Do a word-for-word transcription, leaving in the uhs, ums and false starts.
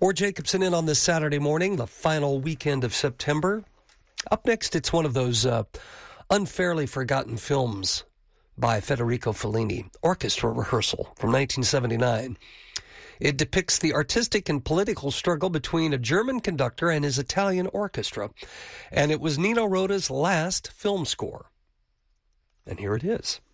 Or Jacobson in on this Saturday morning, the final weekend of September. Up next, it's one of those uh, unfairly forgotten films by Federico Fellini, Orchestra Rehearsal from nineteen seventy-nine. It depicts the artistic and political struggle between a German conductor and his Italian orchestra, and it was Nino Rota's last film score. And here it is.